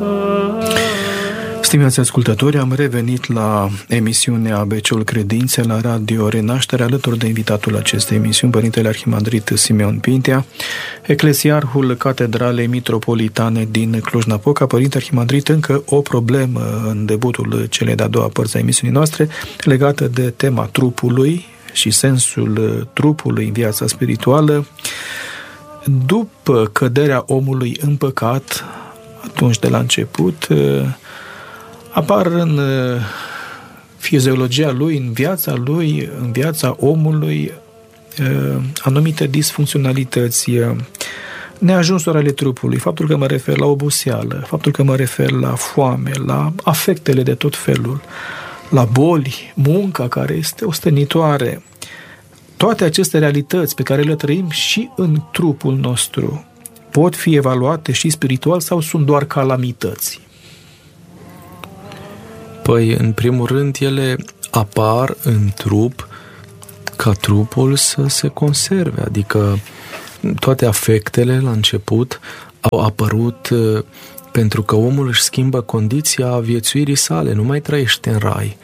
Stimați ascultători, am revenit la emisiunea ABC-ul Credinței la Radio Renaștere, alături de invitatul acestei emisiuni, Părintele Arhimandrit Simeon Pintea, eclesiarhul Catedralei Mitropolitane din Cluj-Napoca. Părinte Arhimandrit, încă o problemă în debutul celei de-a doua părți a emisiunii noastre, legată de tema trupului și sensul trupului în viața spirituală. După căderea omului în păcat, atunci de la început, apar în fiziologia lui, în viața lui, în viața omului, anumite disfuncționalități, neajunsuri ale trupului, faptul că mă refer la oboseală, faptul că mă refer la foame, la afectele de tot felul, la boli, munca care este ostenitoare. Toate aceste realități pe care le trăim și în trupul nostru pot fi evaluate și spiritual sau sunt doar calamități? Păi, în primul rând, ele apar în trup ca trupul să se conserve, adică toate afectele la început au apărut pentru că omul își schimbă condiția viețuirii sale, nu mai trăiește în rai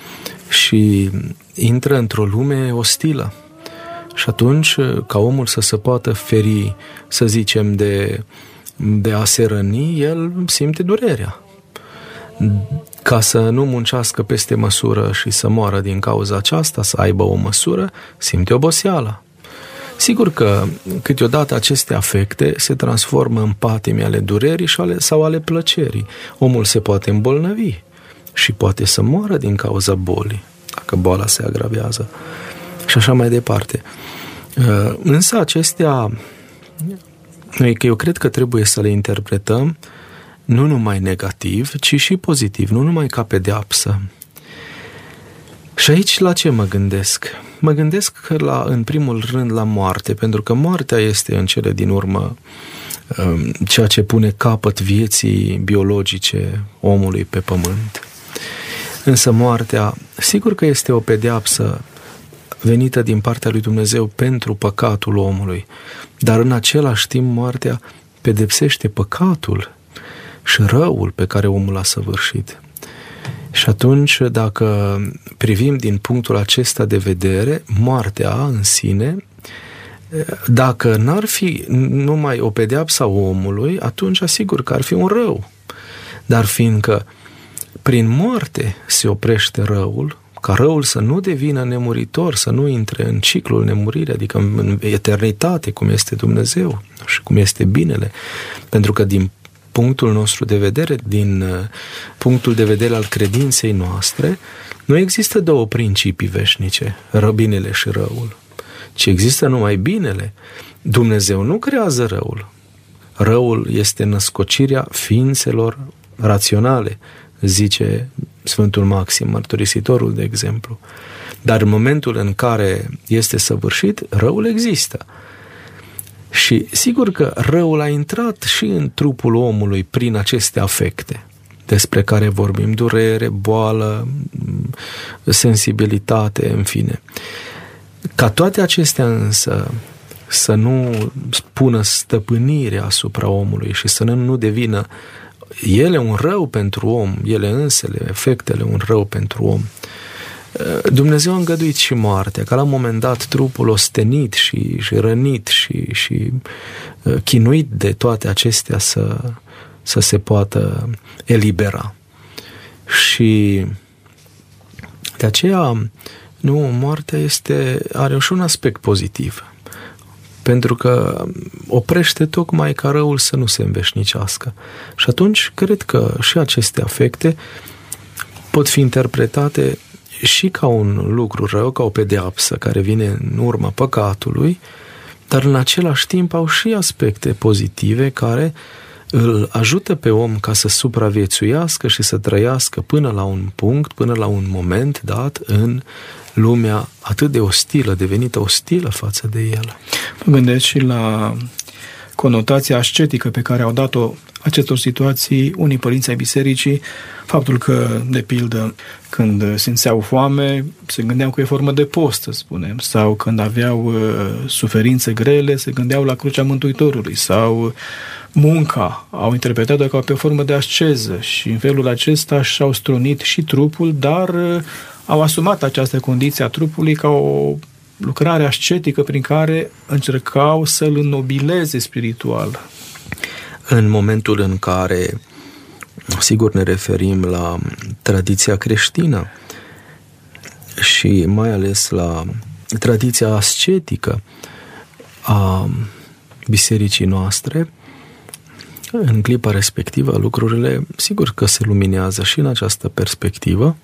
și intră într-o lume ostilă. Și atunci, ca omul să se poată feri, să zicem, de a se răni, el simte durerea. Ca să nu muncească peste măsură și să moară din cauza aceasta, să aibă o măsură, simte oboseala. Sigur că câteodată aceste afecte se transformă în patimi ale durerii sau ale plăcerii. Omul se poate îmbolnăvi și poate să moară din cauza bolii, dacă boala se agravează. Și așa mai departe. Însă acestea, eu cred că trebuie să le interpretăm nu numai negativ, ci și pozitiv, nu numai ca pedeapsă. Și aici la ce mă gândesc? Mă gândesc că în primul rând la moarte, pentru că moartea este în cele din urmă ceea ce pune capăt vieții biologice omului pe pământ. Însă moartea, sigur că este o pedeapsă venită din partea lui Dumnezeu pentru păcatul omului, dar în același timp moartea pedepsește păcatul și răul pe care omul l-a săvârșit. Și atunci, dacă privim din punctul acesta de vedere, moartea în sine, dacă n-ar fi numai o pedeapsă a omului, atunci asigur că ar fi un rău. Dar fiindcă prin moarte se oprește răul, ca răul să nu devină nemuritor, să nu intre în ciclul nemuririi, adică în eternitate, cum este Dumnezeu și cum este binele. Pentru că din punctul nostru de vedere, din punctul de vedere al credinței noastre, nu există două principii veșnice, binele și răul, ci există numai binele. Dumnezeu nu creează răul. Răul este născocirea ființelor raționale, zice Sfântul Maxim, mărturisitorul, de exemplu. Dar în momentul în care este săvârșit, răul există. Și sigur că răul a intrat și în trupul omului prin aceste afecte despre care vorbim, durere, boală, sensibilitate, în fine. Ca toate acestea însă să nu pună stăpânire asupra omului și să nu devină ele un rău pentru om, ele însele, efectele un rău pentru om. Dumnezeu a îngăduit și moartea, ca la un moment dat trupul ostenit și rănit și chinuit de toate acestea să se poată elibera. Și de aceea, moartea are și un aspect pozitiv, pentru că oprește tocmai ca răul să nu se înveșnicească. Și atunci, cred că și aceste afecte pot fi interpretate și ca un lucru rău, ca o pedeapsă care vine în urma păcatului, dar în același timp au și aspecte pozitive care îl ajută pe om ca să supraviețuiască și să trăiască până la un punct, până la un moment dat în lumea atât de ostilă, devenită ostilă față de el. Mă gândesc și la conotația ascetică pe care au dat-o acestor situații unii părinți ai bisericii, faptul că, de pildă, când simțeau foame, se gândeau că e formă de post, să spunem, sau când aveau suferințe grele, se gândeau la crucea Mântuitorului, sau munca, au interpretat-o ca pe o formă de asceză și în felul acesta și-au strunit și trupul, dar au asumat această condiție a trupului ca o lucrare ascetică prin care încercau să-l înnobileze spiritual. În momentul în care, sigur, ne referim la tradiția creștină și mai ales la tradiția ascetică a bisericii noastre, în clipa respectivă lucrurile, sigur că se luminează și în această perspectivă,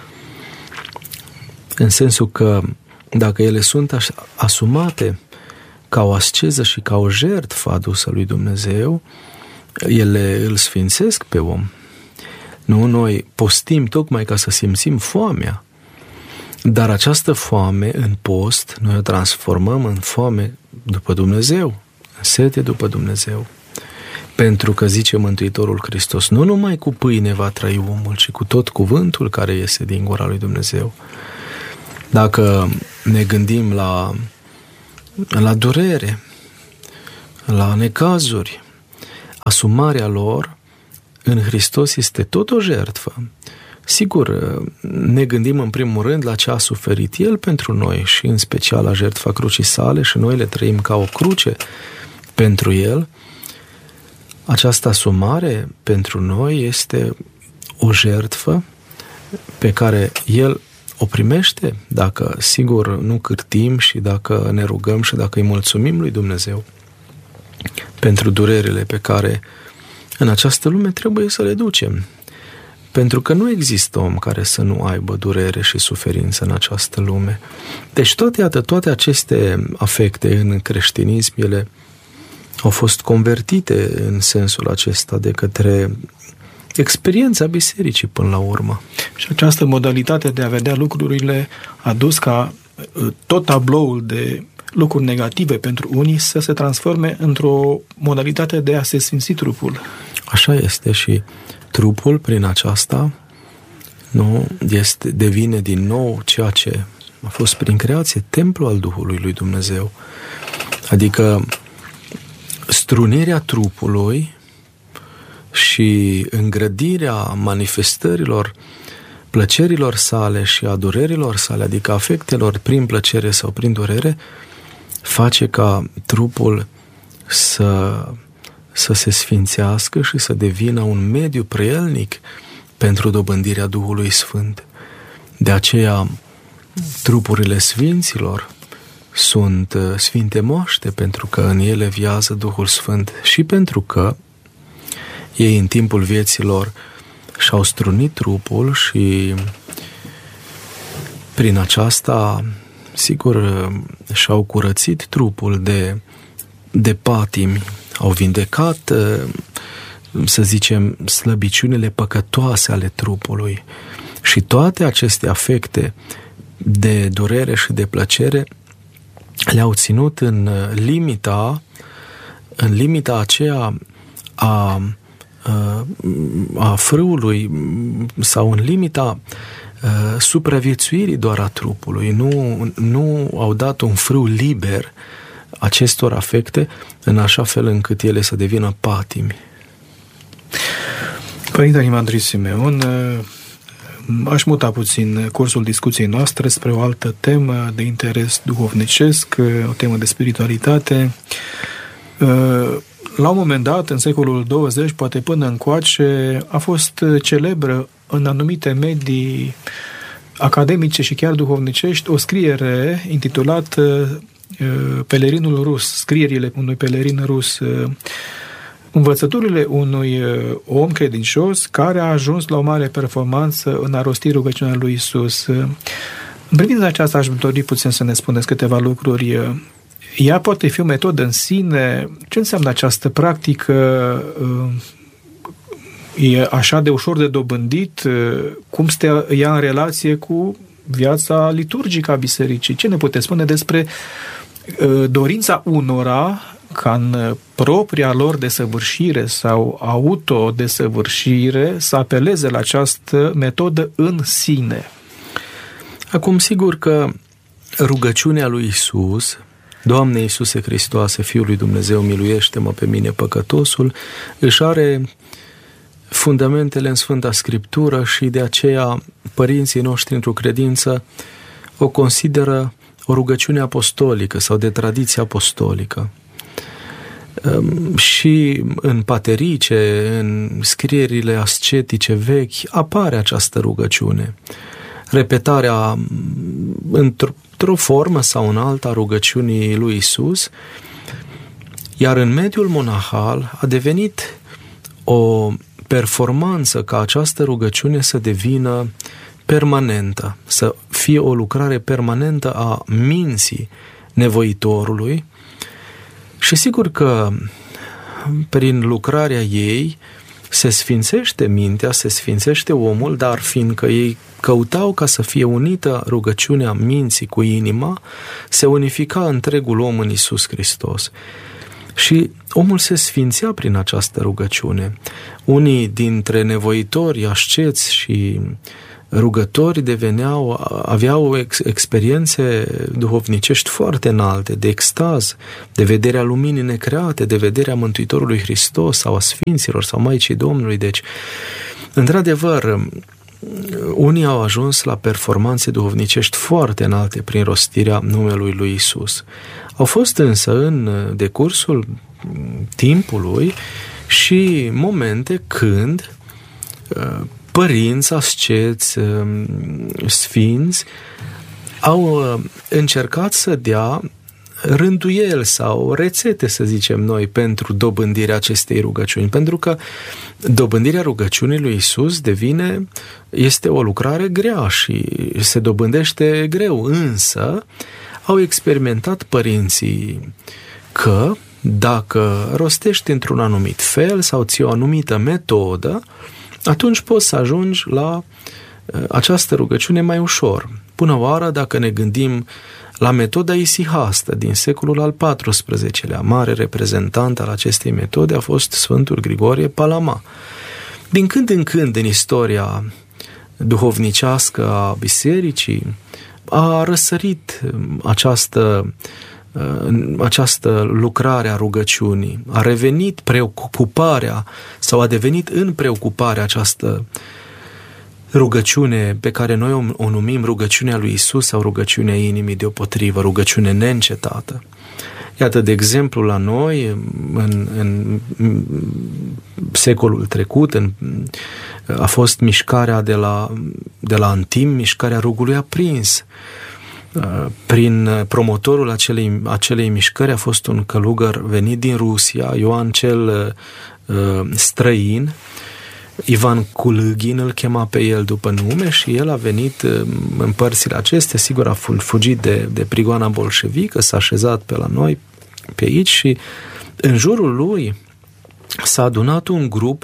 în sensul că dacă ele sunt asumate ca o asceză și ca o jertfă adusă lui Dumnezeu, ele îl sfințesc pe om. Nu, noi postim tocmai ca să simțim foamea, dar această foame în post noi o transformăm în foame după Dumnezeu, în sete după Dumnezeu. Pentru că, zice Mântuitorul Hristos, nu numai cu pâine va trăi omul, ci cu tot cuvântul care iese din gura lui Dumnezeu. Dacă ne gândim la durere, la necazuri, asumarea lor în Hristos este tot o jertfă. Sigur, ne gândim în primul rând la ce a suferit El pentru noi și în special la jertfa crucii sale și noi le trăim ca o cruce pentru El. Această asumare pentru noi este o jertfă pe care El o primește dacă, sigur, nu cârtim și dacă ne rugăm și dacă îi mulțumim lui Dumnezeu pentru durerile pe care în această lume trebuie să le ducem. Pentru că nu există om care să nu aibă durere și suferință în această lume. Deci toate aceste afecte în creștinism, ele au fost convertite în sensul acesta de către experiența bisericii până la urmă. Și această modalitate de a vedea lucrurile a dus ca tot tabloul de lucruri negative pentru unii să se transforme într-o modalitate de a se sfinți trupul. Așa este și trupul prin aceasta devine din nou ceea ce a fost prin creație, templu al Duhului lui Dumnezeu. Adică strunirea trupului și îngrădirea manifestărilor plăcerilor sale și a durerilor sale, adică afectelor prin plăcere sau prin durere, face ca trupul să se sfințească și să devină un mediu prielnic pentru dobândirea Duhului Sfânt. De aceea, trupurile sfinților sunt sfinte moaște, pentru că în ele viază Duhul Sfânt și pentru că ei în timpul vieților și-au strunit trupul și prin aceasta, sigur, și-au curățit trupul de patimi, au vindecat, să zicem, slăbiciunile păcătoase ale trupului. Și toate aceste afecte de durere și de plăcere le-au ținut în limita aceea a frâului sau în limita supraviețuirii doar a trupului. Nu au dat un frâu liber acestor afecte în așa fel încât ele să devină patimi. Părinte Arhimandrit Simeon, aș muta puțin cursul discuției noastre spre o altă temă de interes duhovnicesc, o temă de spiritualitate. La un moment dat, în secolul 20, poate până încoace, a fost celebră în anumite medii academice și chiar duhovnicești o scriere intitulată Pelerinul rus, scrierile unui pelerin rus, învățăturile unui om credincios care a ajuns la o mare performanță în a rosti rugăciunea lui Iisus. În privința aceasta aș dori puțin să ne spuneți câteva lucruri. Ea poate fi o metodă în sine? Ce înseamnă această practică? E așa de ușor de dobândit? Cum stă ea în relație cu viața liturgică a bisericii? Ce ne puteți spune despre dorința unora ca în propria lor desăvârșire sau autodesăvârșire să apeleze la această metodă în sine? Acum, sigur că rugăciunea lui Iisus Doamne Iisuse Hristoase, Fiul lui Dumnezeu, miluiește-mă pe mine păcătosul, își are fundamentele în Sfânta Scriptură și de aceea părinții noștri într-o credință o consideră o rugăciune apostolică sau de tradiție apostolică. Și în paterice, în scrierile ascetice vechi, apare această rugăciune. Repetarea într-o formă sau în alta a rugăciunii lui Iisus, iar în mediul monahal a devenit o performanță ca această rugăciune să devină permanentă, să fie o lucrare permanentă a minții nevoitorului. Și sigur că prin lucrarea ei se sfințește mintea, se sfințește omul, dar fiindcă ei căutau ca să fie unită rugăciunea minții cu inima, se unifica întregul om în Iisus Hristos. Și omul se sfințea prin această rugăciune. Unii dintre nevoitori, asceți și rugători aveau experiențe duhovnicești foarte înalte, de extaz, de vederea luminii necreate, de vederea Mântuitorului Hristos sau a Sfinților sau Maicii Domnului. Deci, într-adevăr, unii au ajuns la performanțe duhovnicești foarte înalte prin rostirea numelui lui Isus. Au fost însă în decursul timpului și momente când părinți, asceți, sfinți au încercat să dea rânduieli sau rețete, să zicem noi, pentru dobândirea acestei rugăciuni. Pentru că dobândirea rugăciunii lui Isus este o lucrare grea și se dobândește greu, însă au experimentat părinții că dacă rostești într-un anumit fel sau ții o anumită metodă, atunci poți să ajungi la această rugăciune mai ușor. Până oară, dacă ne gândim la metoda isihastă din secolul al XIV-lea, mare reprezentant al acestei metode a fost Sfântul Grigorie Palama. Din când în când în istoria duhovnicească a bisericii a răsărit această lucrare a rugăciunii, a revenit preocuparea sau a devenit în preocupare această rugăciune pe care noi o numim rugăciunea lui Isus sau rugăciunea inimii deopotrivă, rugăciune neîncetată. Iată, de exemplu, la noi, în secolul trecut, a fost mișcarea de la Antim, mișcarea rugului aprins. Prin promotorul acelei mișcări a fost un călugăr venit din Rusia, Ioan cel străin. Ivan Kulugin îl chema pe el după nume și el a venit în părțile acestea, sigur a fugit de prigoana bolșevică, s-a așezat pe la noi, pe aici, și în jurul lui s-a adunat un grup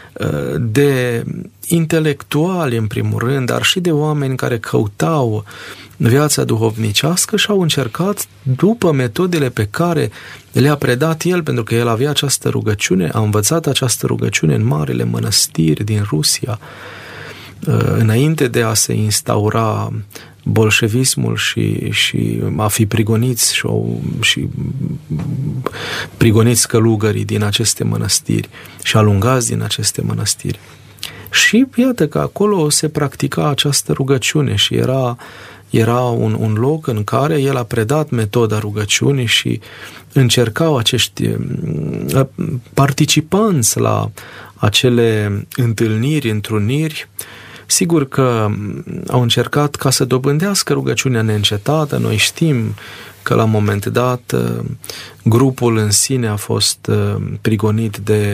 de intelectuali, în primul rând, dar și de oameni care căutau viața duhovnicească și au încercat, după metodele pe care le-a predat el, pentru că el avea această rugăciune, a învățat această rugăciune în marele mănăstiri din Rusia, înainte de a se instaura bolșevismul și a fi prigoniți și prigoniți călugării din aceste mănăstiri și alungați din aceste mănăstiri. Și iată că acolo se practica această rugăciune și era un loc în care el a predat metoda rugăciunii și încercau acești participanți la acele întâlniri, întruniri. Sigur că au încercat ca să dobândească rugăciunea neîncetată. Noi știm că la un moment dat grupul în sine a fost prigonit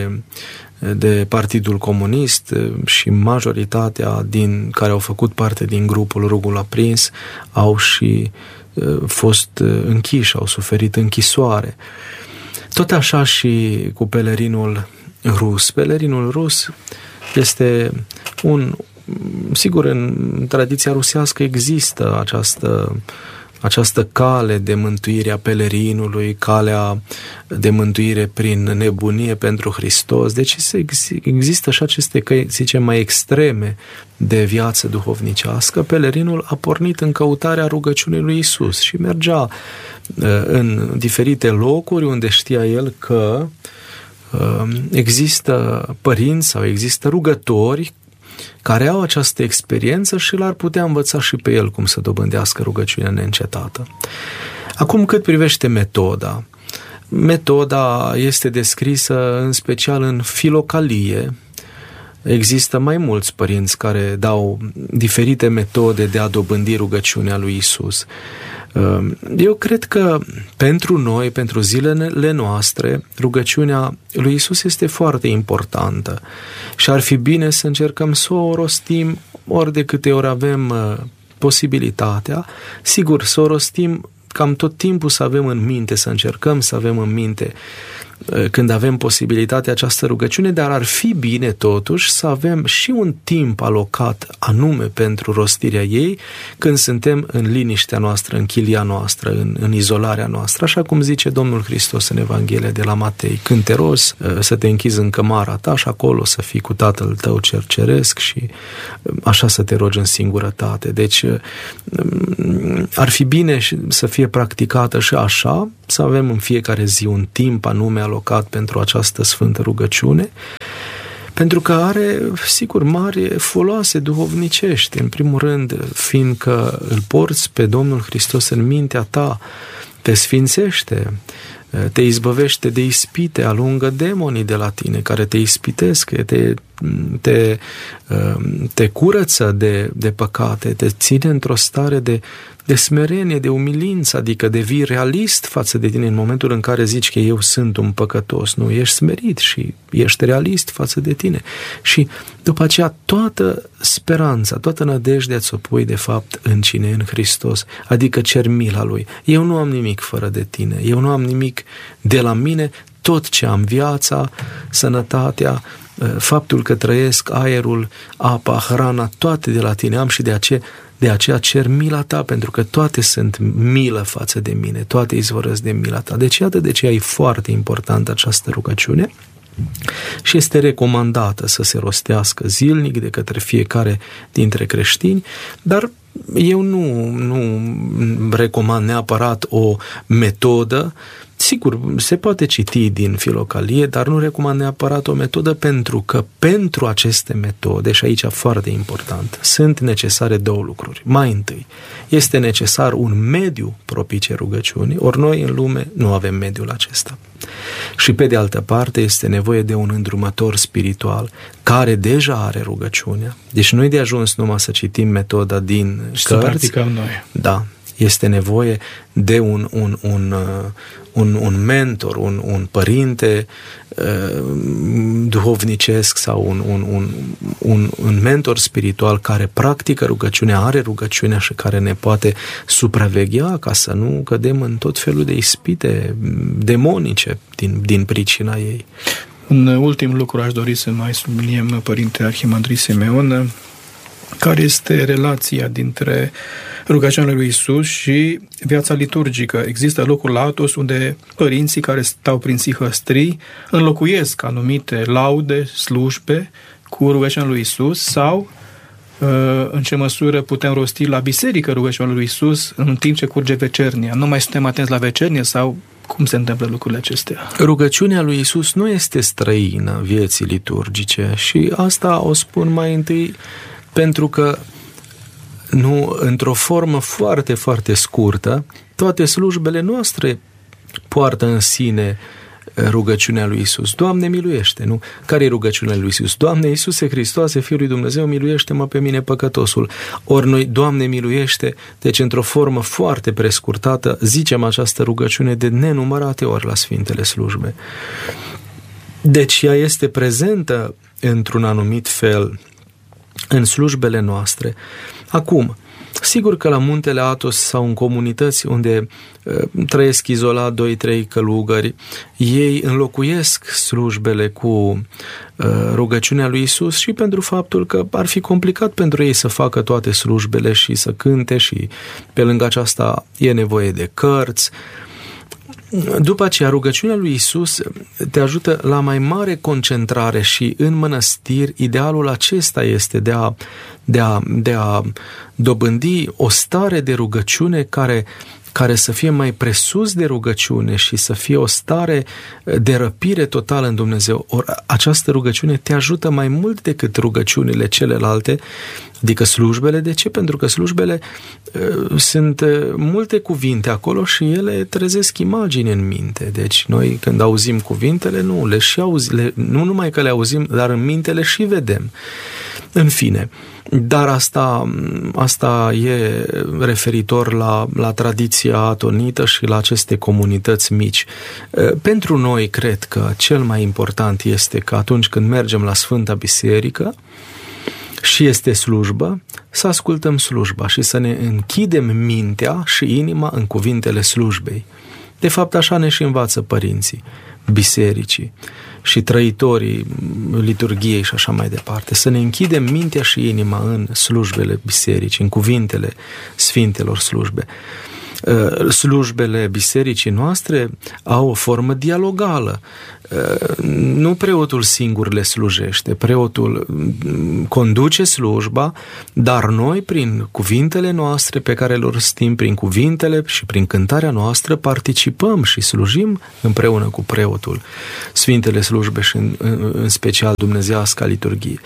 de Partidul Comunist și majoritatea din care au făcut parte din grupul Rugul Aprins au și fost închiși, au suferit închisoare. Tot așa și cu pelerinul rus. Pelerinul rus este sigur, în tradiția rusească există această această cale de mântuire a pelerinului, calea de mântuire prin nebunie pentru Hristos. Deci există și aceste căi, zicem, mai extreme de viață duhovnicească. Pelerinul a pornit în căutarea rugăciunii lui Iisus și mergea în diferite locuri unde știa el că există părinți sau există rugători care au această experiență și l-ar putea învăța și pe el cum să dobândească rugăciunea neîncetată. Acum, cât privește metoda este descrisă în special în Filocalie. Există mai mulți părinți care dau diferite metode de a dobândi rugăciunea lui Iisus. Eu cred că pentru noi, pentru zilele noastre, rugăciunea lui Iisus este foarte importantă și ar fi bine să încercăm să o rostim ori de câte ori avem posibilitatea. Sigur, să o rostim cam tot timpul, să avem în minte, să încercăm să avem în minte când avem posibilitatea această rugăciune, dar ar fi bine totuși să avem și un timp alocat anume pentru rostirea ei când suntem în liniștea noastră, în chilia noastră, în izolarea noastră, așa cum zice Domnul Hristos în Evanghelia de la Matei: când te rogi, să te închizi în cămara ta și acolo să fii cu Tatăl tău cel ceresc și așa să te rogi în singurătate. Deci ar fi bine să fie practicată și așa, să avem în fiecare zi un timp anume alocat pentru această sfântă rugăciune, pentru că are, sigur, mari foloase duhovnicești. În primul rând, fiindcă îl porți pe Domnul Hristos în mintea ta, te sfințește, te izbăvește de ispite, alungă demonii de la tine care te ispitesc, te curăță de păcate, te ține într-o stare de smerenie, de umilință, adică devii realist față de tine în momentul în care zici că eu sunt un păcătos. Nu, ești smerit și ești realist față de tine. Și după aceea toată speranța, toată nădejdea ți-o pui de fapt în cine? În Hristos, adică cer mila Lui. Eu nu am nimic fără de tine, eu nu am nimic de la mine, tot ce am, viața, sănătatea, faptul că trăiesc, aerul, apa, hrana, toate de la tine am și de aceea cer mila ta, pentru că toate sunt milă față de mine, toate izvorăsc de mila ta. Deci iată de ce e foarte importantă această rugăciune și este recomandată să se rostească zilnic de către fiecare dintre creștini, dar eu nu recomand neapărat o metodă. Sigur, se poate citi din Filocalie, dar nu recomand neapărat o metodă, pentru că pentru aceste metode, și aici foarte important, sunt necesare două lucruri. Mai întâi, este necesar un mediu propice rugăciunii, ori noi în lume nu avem mediul acesta. Și pe de altă parte este nevoie de un îndrumător spiritual care deja are rugăciunea. Deci nu e de ajuns numai să citim metoda din cărți. Să practicăm noi. Da. Este nevoie de un mentor, un părinte duhovnicesc sau un mentor spiritual care practică rugăciunea, are rugăciunea și care ne poate supraveghea ca să nu cădem în tot felul de ispite demonice din pricina ei. Un ultim lucru aș dori să mai subliniem, Părinte Arhimandrit Simeon, care este relația dintre rugăciunea lui Iisus și viața liturgică. Există locuri la Atos unde părinții care stau prin sihăstrii înlocuiesc anumite laude, slujbe cu rugăciunea lui Iisus, sau în ce măsură putem rosti la biserică rugăciunea lui Iisus în timp ce curge vecernia. Nu mai suntem atenți la vecernie sau cum se întâmplă lucrurile acestea? Rugăciunea lui Iisus nu este străină vieții liturgice și asta o spun mai întâi pentru că nu, într-o formă foarte, foarte scurtă, toate slujbele noastre poartă în sine rugăciunea lui Iisus. Doamne, miluiește, nu? Care e rugăciunea lui Iisus? Doamne, Iisuse Hristoase, Fiul lui Dumnezeu, miluiește-mă pe mine păcătosul. Ori noi, Doamne, miluiește, deci într-o formă foarte prescurtată, zicem această rugăciune de nenumărate ori la Sfintele Slujbe. Deci ea este prezentă într-un anumit fel în slujbele noastre. Acum, Sigur că la muntele Athos sau în comunități unde trăiesc izolat 2-3 călugări, ei înlocuiesc slujbele cu rugăciunea lui Iisus și pentru faptul că ar fi complicat pentru ei să facă toate slujbele și să cânte și pe lângă aceasta e nevoie de cărți. După aceea, rugăciunea lui Iisus te ajută la mai mare concentrare și în mănăstiri idealul acesta este de a dobândi o stare de rugăciune care să fie mai presus de rugăciune și să fie o stare de răpire totală în Dumnezeu. Ori această rugăciune te ajută mai mult decât rugăciunile celelalte, adică slujbele. De ce? Pentru că slujbele sunt multe cuvinte acolo și ele trezesc imagini în minte. Deci noi când auzim cuvintele, nu numai că le auzim, dar în minte le și vedem. În fine, dar asta e referitor la tradiția atonită și la aceste comunități mici. Pentru noi, cred că cel mai important este că atunci când mergem la Sfânta Biserică și este slujbă, să ascultăm slujba și să ne închidem mintea și inima în cuvintele slujbei. De fapt, așa ne și învață părinții bisericii și trăitorii liturghiei și așa mai departe. Să ne închidem mintea și inima în slujbele bisericii, în cuvintele sfintelor slujbe. Slujbele bisericii noastre au o formă dialogală. Nu preotul singur le slujește, preotul conduce slujba, dar noi, prin cuvintele noastre pe care le rostim, prin cuvintele și prin cântarea noastră, participăm și slujim împreună cu preotul sfintele slujbe și în special dumnezeiasca liturghie.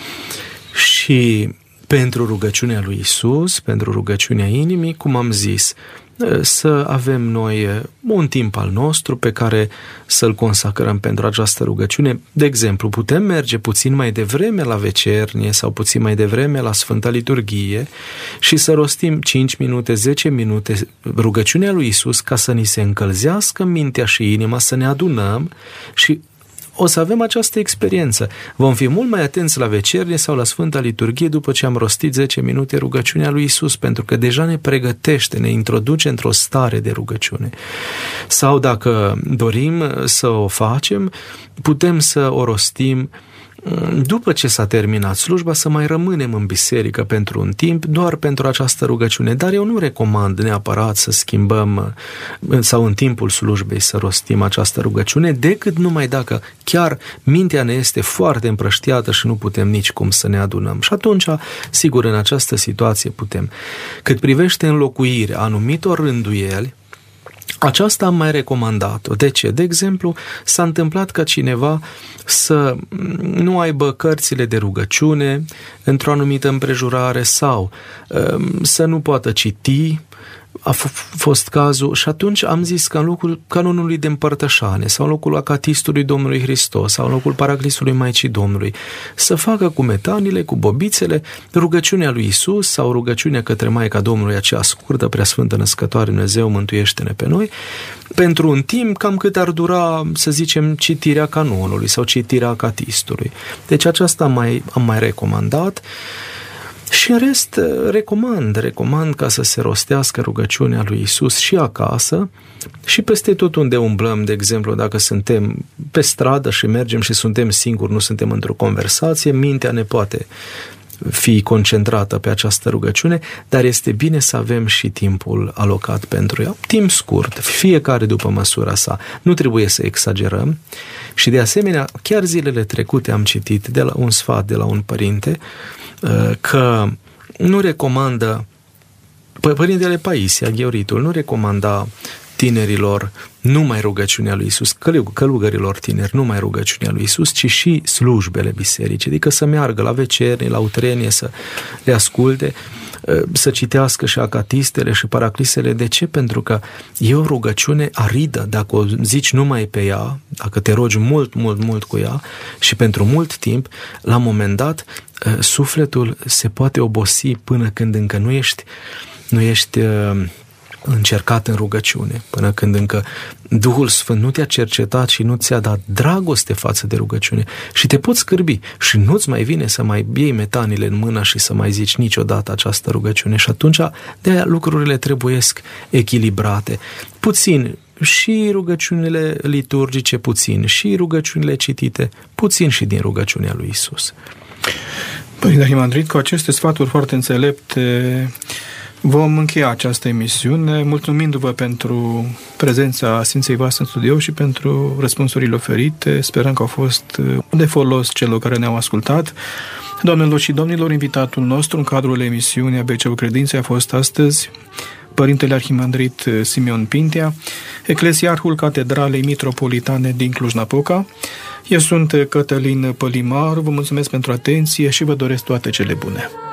Și pentru rugăciunea lui Iisus, pentru rugăciunea inimii, cum am zis, să avem noi un timp al nostru pe care să-l consacrăm pentru această rugăciune. De exemplu, putem merge puțin mai devreme la vecernie sau puțin mai devreme la Sfânta Liturghie și să rostim 5 minute, 10 minute rugăciunea lui Iisus ca să ni se încălzească mintea și inima, să ne adunăm și o să avem această experiență. Vom fi mult mai atenți la vecernie sau la Sfânta Liturghie după ce am rostit 10 minute rugăciunea lui Iisus, pentru că deja ne pregătește, ne introduce într-o stare de rugăciune. Sau dacă dorim să o facem, putem să o rostim după ce s-a terminat slujba, să mai rămânem în biserică pentru un timp, doar pentru această rugăciune. Dar eu nu recomand neapărat să schimbăm sau în timpul slujbei să rostim această rugăciune, decât numai dacă chiar mintea ne este foarte împrăștiată și nu putem nici cum să ne adunăm. Și atunci, sigur, în această situație putem. Cât privește înlocuirea anumitor rânduieli, aceasta am mai recomandat-o. De ce? De exemplu, s-a întâmplat ca cineva să nu aibă cărțile de rugăciune într-o anumită împrejurare sau să nu poată citi, a fost cazul, și atunci am zis că în locul canonului de împărtășane sau în locul acatistului Domnului Hristos sau în locul paraclisului Maicii Domnului să facă cu metanile, cu bobițele, rugăciunea lui Isus sau rugăciunea către Maica Domnului, aceea scurtă, Preasfântă Născătoare Dumnezeu, mântuiește-ne pe noi, pentru un timp cam cât ar dura, să zicem, citirea canonului sau citirea acatistului. Deci aceasta am mai recomandat. Și în rest, recomand ca să se rostească rugăciunea lui Isus și acasă și peste tot unde umblăm. De exemplu, dacă suntem pe stradă și mergem și suntem singuri, nu suntem într-o conversație, mintea ne poate fi concentrată pe această rugăciune, dar este bine să avem și timpul alocat pentru ea. Timp scurt, fiecare după măsura sa. Nu trebuie să exagerăm și de asemenea, chiar zilele trecute am citit de la un sfat de la un părinte că nu recomandă, părintele Paisia, Gheoritul, nu recomanda tinerilor numai rugăciunea lui Isus, călugărilor tineri numai rugăciunea lui Isus, ci și slujbele bisericii, adică să meargă la vecernie, la utrenie, să le asculte, să citească și acatistele și paraclisele. De ce? Pentru că e o rugăciune aridă, dacă o zici numai pe ea, dacă te rogi mult cu ea și pentru mult timp, la un moment dat sufletul se poate obosi până când încă nu ești încercat în rugăciune, până când încă Duhul Sfânt nu te-a cercetat și nu ți-a dat dragoste față de rugăciune și te poți scârbi și nu-ți mai vine să mai iei metanile în mână și să mai zici niciodată această rugăciune și atunci de-aia lucrurile trebuiesc echilibrate. Puțin și rugăciunile liturgice, puțin și rugăciunile citite, puțin și din rugăciunea lui Isus. Părinte Arhimandrit, cu aceste sfaturi foarte înțelepte vom încheia această emisiune, mulțumindu-vă pentru prezența Sfinței voastre în studio și pentru răspunsurile oferite. Sperăm că au fost de folos celor care ne-au ascultat. Doamnelor și domnilor, invitatul nostru în cadrul emisiunii ABC-ul Credinței a fost astăzi Părintele Arhimandrit Simeon Pintea, eclesiarhul Catedralei Mitropolitane din Cluj-Napoca. Eu sunt Cătălin Pălimar, vă mulțumesc pentru atenție și vă doresc toate cele bune.